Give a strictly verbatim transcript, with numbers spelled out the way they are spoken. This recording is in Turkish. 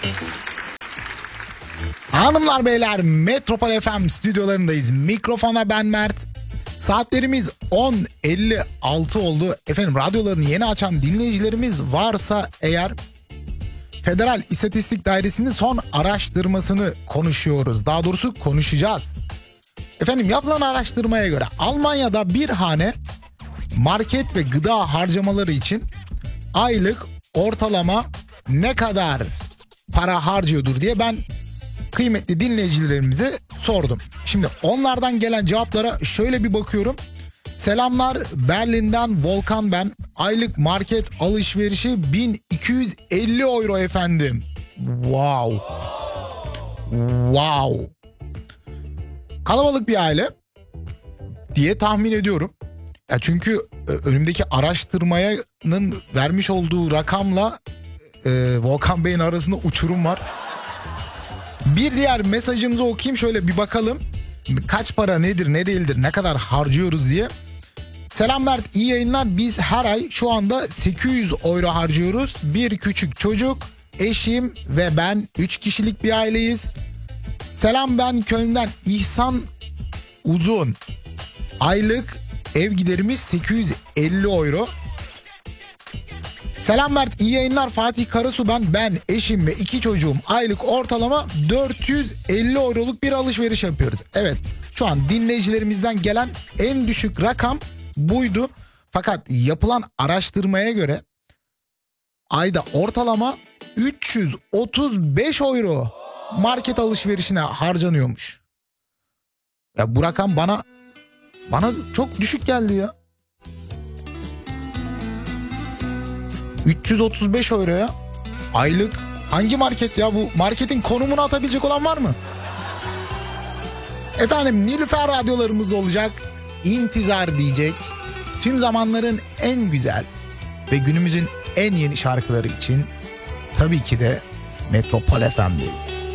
Hanımlar beyler, Metropol F M stüdyolarındayız. Mikrofona ben Mert. Saatlerimiz on elli altı oldu. Efendim, radyolarını yeni açan dinleyicilerimiz varsa eğer, Federal İstatistik Dairesi'nin son araştırmasını konuşuyoruz. Daha doğrusu konuşacağız. Efendim, yapılan araştırmaya göre Almanya'da bir hane market ve gıda harcamaları için aylık ortalama ne kadar para harcıyordur diye ben kıymetli dinleyicilerimize sordum. Şimdi onlardan gelen cevaplara şöyle bir bakıyorum. Selamlar, Berlin'den Volkan ben. Aylık market alışverişi bin iki yüz elli euro efendim. Wow. Wow. Kalabalık bir aile diye tahmin ediyorum. Ya çünkü önümdeki araştırmanın vermiş olduğu rakamla e, Volkan Bey'in arasında uçurum var. Bir diğer mesajımızı okuyayım, şöyle bir bakalım. Kaç para nedir, ne değildir, ne kadar harcıyoruz diye. Selam Mert, iyi yayınlar. Biz her ay şu anda sekiz yüz euro harcıyoruz. Bir küçük çocuk, eşim ve ben üç kişilik bir aileyiz. Selam, ben Köln'den İhsan Uzun. Aylık ev giderimiz sekiz yüz elli euro. Selam Mert, iyi yayınlar. Fatih Karasu ben. Ben, eşim ve iki çocuğum aylık ortalama dört yüz elli euroluk bir alışveriş yapıyoruz. Evet, şu an dinleyicilerimizden gelen en düşük rakam buydu. Fakat yapılan araştırmaya göre ayda ortalama üç yüz otuz beş euro market alışverişine harcanıyormuş. Ya bu rakam bana bana çok düşük geldi ya. üç yüz otuz beş euroya aylık hangi market ya, bu marketin konumunu atabilecek olan var mı? Efendim, Nilüfer radyolarımız olacak. İntizar diyecek. Tüm zamanların en güzel ve günümüzün en yeni şarkıları için tabii ki de Metropol F M'deyiz.